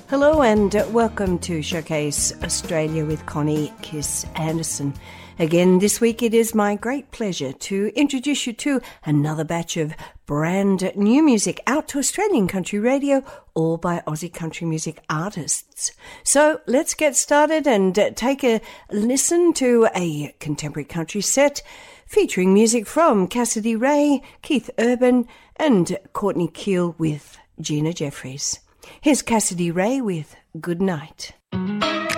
Hello and welcome to Showcase Australia with Connie Kiss Anderson. Again, this week it is my great pleasure to introduce you to another batch of brand new music out to Australian country radio, all by Aussie country music artists. So let's get started and take a listen to a contemporary country set featuring music from Cassidy Ray, Keith Urban and Courtney Keel with Gina Jeffries. Here's Cassidy Ray with Good Night.